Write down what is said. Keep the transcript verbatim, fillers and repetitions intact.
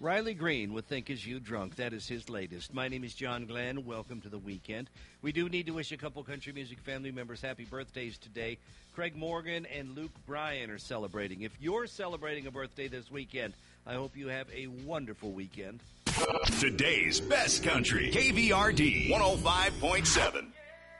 Riley Green would think as you drunk. That is his latest. My name is John Glenn. Welcome to the weekend. We do need to wish a couple country music family members happy birthdays today. Craig Morgan and Luke Bryan are celebrating. If you're celebrating a birthday this weekend, I hope you have a wonderful weekend. Today's best country, K V R D one oh five point seven.